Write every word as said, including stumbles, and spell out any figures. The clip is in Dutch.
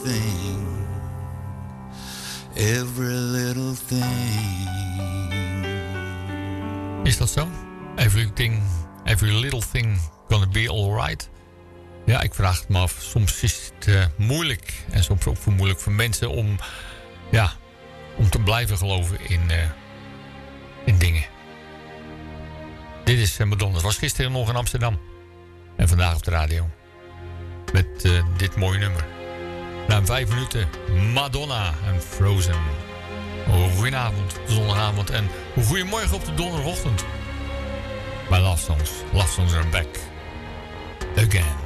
thing, every little thing. Is dat zo? Everything, every little thing gonna be alright? Ja, ik vraag het me af. Soms is het uh, moeilijk en soms ook voor moeilijk voor mensen om, ja, om te blijven geloven in, uh, in dingen. Dit is uh, Madonna. Het was gisteren nog in Amsterdam en vandaag op de radio met uh, dit mooie nummer. Na vijf minuten Madonna en Frozen. Goedenavond, zondagavond en goedemorgen op de donderdagochtend. My love songs, love songs are back again.